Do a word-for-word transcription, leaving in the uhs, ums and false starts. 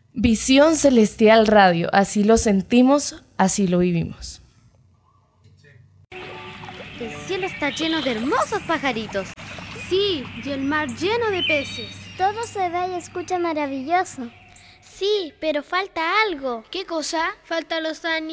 Visión Celestial Radio, así lo sentimos, así lo vivimos. El cielo está lleno de hermosos pajaritos. Sí, y el mar lleno de peces. Todo se ve y escucha maravilloso. Sí, pero falta algo. ¿Qué cosa? Faltan los animales.